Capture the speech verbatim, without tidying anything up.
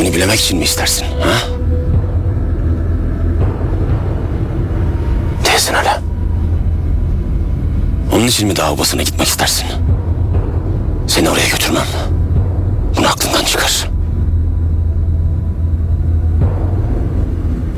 Bunu bilemek için mi istersin? Ha? Değilsin öyle. Onun için mi dağ obasına gitmek istersin? Seni oraya götürmem.